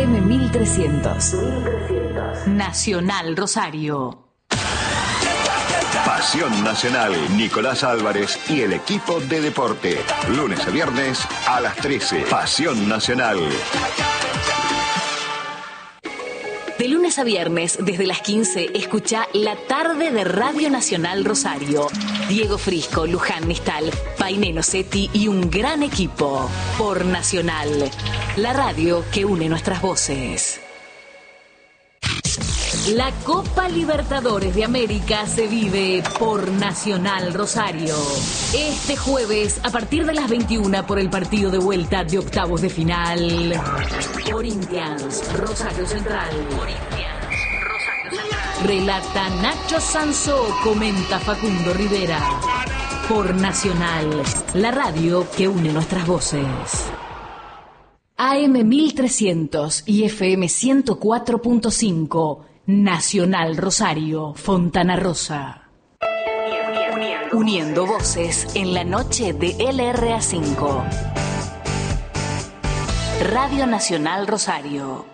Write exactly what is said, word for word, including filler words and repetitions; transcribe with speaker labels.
Speaker 1: eme mil trescientos. Nacional Rosario.
Speaker 2: Pasión Nacional, Nicolás Álvarez y el equipo de deporte. Lunes a viernes a las trece. Pasión Nacional.
Speaker 1: De lunes a viernes, desde las quince, escucha La Tarde de Radio Nacional Rosario. Diego Frisco, Luján Nistal, Painé Nocetti y un gran equipo. Por Nacional, la radio que une nuestras voces. La Copa Libertadores de América se vive por Nacional Rosario. Este jueves, a partir de las veintiuna, por el partido de vuelta de octavos de final. Corinthians, Rosario Central. Corinthians, Rosario Central. Relata Nacho Sansó, comenta Facundo Rivera. Por Nacional, la radio que une nuestras voces. A eme mil trescientos y efe eme ciento cuatro punto cinco. Nacional Rosario, Fontana Rosa. Uniendo voces en la noche de ele erre a cinco. Radio Nacional Rosario.